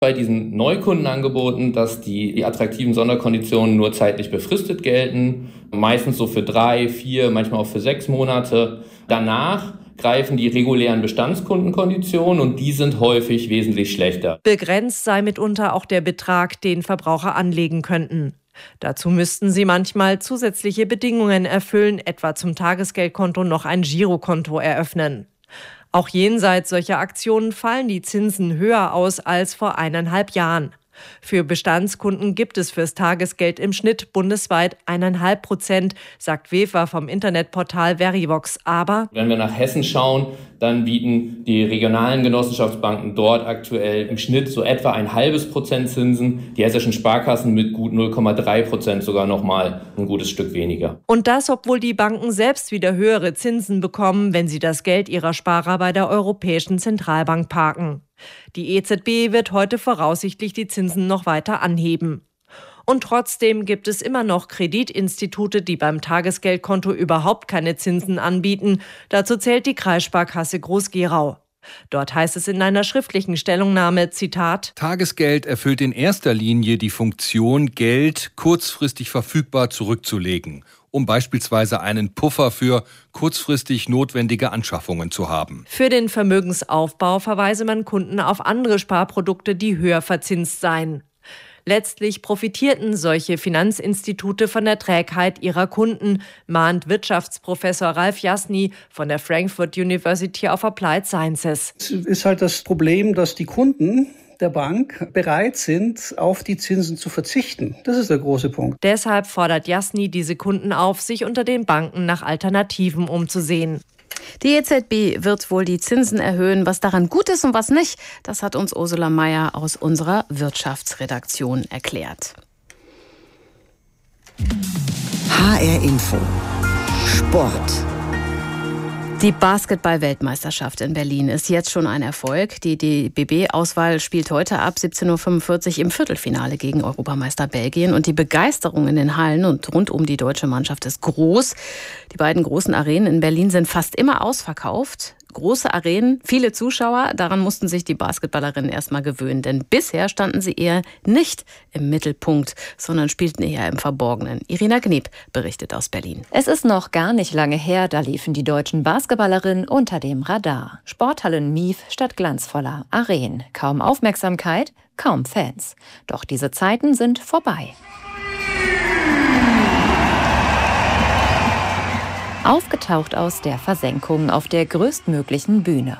bei diesen Neukundenangeboten, dass die attraktiven Sonderkonditionen nur zeitlich befristet gelten, meistens so für 3, 4, manchmal auch für 6 Monate. Danach greifen die regulären Bestandskundenkonditionen und die sind häufig wesentlich schlechter. Begrenzt sei mitunter auch der Betrag, den Verbraucher anlegen könnten. Dazu müssten sie manchmal zusätzliche Bedingungen erfüllen, etwa zum Tagesgeldkonto noch ein Girokonto eröffnen. Auch jenseits solcher Aktionen fallen die Zinsen höher aus als vor 1,5 Jahren. Für Bestandskunden gibt es fürs Tagesgeld im Schnitt bundesweit 1,5%, sagt Wefer vom Internetportal Verivox. Aber wenn wir nach Hessen schauen, dann bieten die regionalen Genossenschaftsbanken dort aktuell im Schnitt so etwa 0,5% Zinsen. Die hessischen Sparkassen mit gut 0,3% sogar nochmal ein gutes Stück weniger. Und das, obwohl die Banken selbst wieder höhere Zinsen bekommen, wenn sie das Geld ihrer Sparer bei der Europäischen Zentralbank parken. Die EZB wird heute voraussichtlich die Zinsen noch weiter anheben. Und trotzdem gibt es immer noch Kreditinstitute, die beim Tagesgeldkonto überhaupt keine Zinsen anbieten. Dazu zählt die Kreissparkasse Groß-Gerau. Dort heißt es in einer schriftlichen Stellungnahme, Zitat: Tagesgeld erfüllt in erster Linie die Funktion, Geld kurzfristig verfügbar zurückzulegen, um beispielsweise einen Puffer für kurzfristig notwendige Anschaffungen zu haben. Für den Vermögensaufbau verweise man Kunden auf andere Sparprodukte, die höher verzinst seien. Letztlich profitierten solche Finanzinstitute von der Trägheit ihrer Kunden, mahnt Wirtschaftsprofessor Ralf Jasny von der Frankfurt University of Applied Sciences. Es ist halt das Problem, dass die Kunden der Bank bereit sind, auf die Zinsen zu verzichten. Das ist der große Punkt. Deshalb fordert Jasny diese Kunden auf, sich unter den Banken nach Alternativen umzusehen. Die EZB wird wohl die Zinsen erhöhen. Was daran gut ist und was nicht, das hat uns Ursula Mayer aus unserer Wirtschaftsredaktion erklärt. HR Info. Sport. Die Basketball-Weltmeisterschaft in Berlin ist jetzt schon ein Erfolg. Die DBB-Auswahl spielt heute ab 17:45 Uhr im Viertelfinale gegen Europameister Belgien. Und die Begeisterung in den Hallen und rund um die deutsche Mannschaft ist groß. Die beiden großen Arenen in Berlin sind fast immer ausverkauft. Große Arenen, viele Zuschauer, daran mussten sich die Basketballerinnen erstmal gewöhnen. Denn bisher standen sie eher nicht im Mittelpunkt, sondern spielten eher im Verborgenen. Irina Gneb berichtet aus Berlin. Es ist noch gar nicht lange her, da liefen die deutschen Basketballerinnen unter dem Radar. Sporthallen Mief statt glanzvoller Arenen. Kaum Aufmerksamkeit, kaum Fans. Doch diese Zeiten sind vorbei. Aufgetaucht aus der Versenkung auf der größtmöglichen Bühne.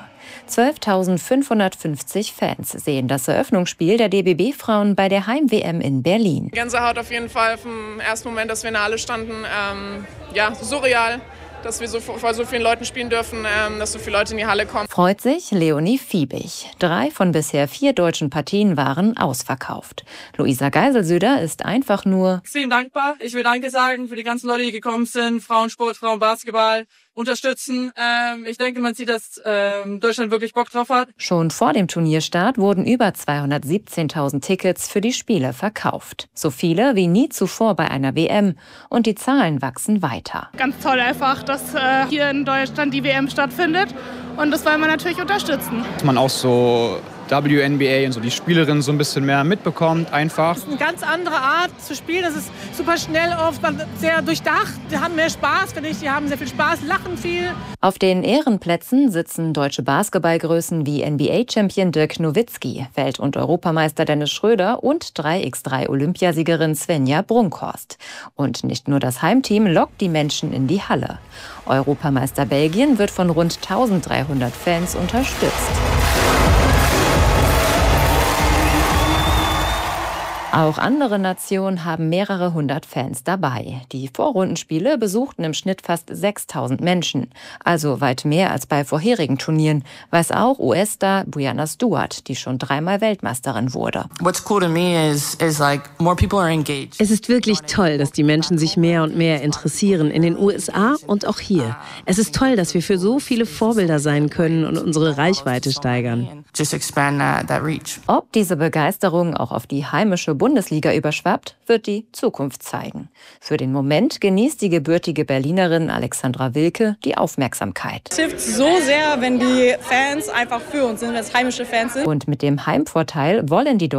12.550 Fans sehen das Eröffnungsspiel der DBB-Frauen bei der Heim-WM in Berlin. Gänsehaut auf jeden Fall vom ersten Moment, dass wir in der Halle standen. Surreal, dass wir vor so vielen Leuten spielen dürfen, dass so viele Leute in die Halle kommen. Freut sich Leonie Fiebig. 3 von bisher 4 deutschen Partien waren ausverkauft. Luisa Geiselsöder ist einfach nur extrem dankbar. Ich will Danke sagen für die ganzen Leute, die gekommen sind. Frauensport, Frauenbasketball unterstützen. Ich denke, man sieht, dass Deutschland wirklich Bock drauf hat. Schon vor dem Turnierstart wurden über 217.000 Tickets für die Spiele verkauft. So viele wie nie zuvor bei einer WM. Und die Zahlen wachsen weiter. Ganz toll einfach, dass hier in Deutschland die WM stattfindet. Und das wollen wir natürlich unterstützen. Dass man auch so WNBA und so die Spielerinnen so ein bisschen mehr mitbekommt, einfach. Das ist eine ganz andere Art zu spielen. Das ist super schnell oft, sehr durchdacht. Die haben mehr Spaß, finde ich. Die haben sehr viel Spaß, lachen viel. Auf den Ehrenplätzen sitzen deutsche Basketballgrößen wie NBA-Champion Dirk Nowitzki, Welt- und Europameister Dennis Schröder und 3x3-Olympiasiegerin Svenja Brunkhorst. Und nicht nur das Heimteam lockt die Menschen in die Halle. Europameister Belgien wird von rund 1.300 Fans unterstützt. Auch andere Nationen haben mehrere hundert Fans dabei. Die Vorrundenspiele besuchten im Schnitt fast 6.000 Menschen, also weit mehr als bei vorherigen Turnieren, weiß auch US-Star Breanna Stewart, die schon 3-mal Weltmeisterin wurde. Es ist wirklich toll, dass die Menschen sich mehr und mehr interessieren, in den USA und auch hier. Es ist toll, dass wir für so viele Vorbilder sein können und unsere Reichweite steigern. Ob diese Begeisterung auch auf die heimische Bundesliga überschwappt, wird die Zukunft zeigen. Für den Moment genießt die gebürtige Berlinerin Alexandra Wilke die Aufmerksamkeit. Es hilft so sehr, wenn die Fans einfach für uns sind, wenn es heimische Fans sind. Und mit dem Heimvorteil wollen die